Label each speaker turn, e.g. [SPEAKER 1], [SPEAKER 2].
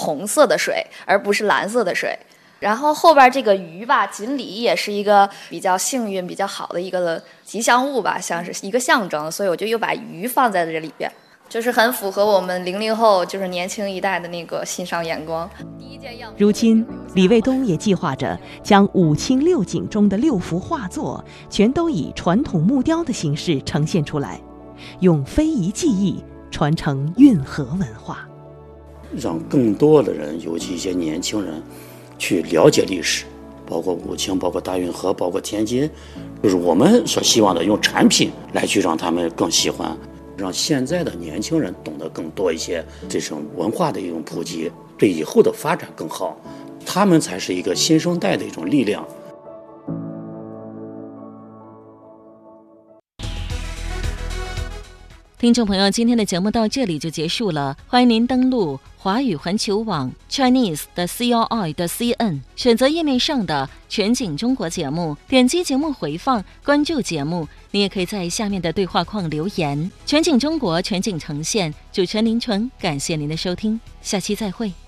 [SPEAKER 1] 红色的水，而不是蓝色的水。然后后边这个鱼吧，锦鲤也是一个比较幸运、比较好的一个吉祥物吧，像是一个象征，所以我就又把鱼放在这里边，就是很符合我们00后就是年轻一代的那个欣赏眼光。
[SPEAKER 2] 如今，李卫东也计划着将五清六景中的6幅画作全都以传统木雕的形式呈现出来，用非遗技艺传承运河文化，
[SPEAKER 3] 让更多的人，尤其一些年轻人去了解历史，包括武清，包括大运河，包括天津，就是我们所希望的用产品来去让他们更喜欢，让现在的年轻人懂得更多一些这种文化的一种普及，对以后的发展更好，他们才是一个新生代的一种力量。
[SPEAKER 4] 听众朋友，今天的节目到这里就结束了，欢迎您登录华语环球网 Chinese.CRI.CN， 选择页面上的全景中国节目，点击节目回放，关注节目。你也可以在下面的对话框留言。全景中国，全景呈现，主持人林纯，感谢您的收听，下期再会。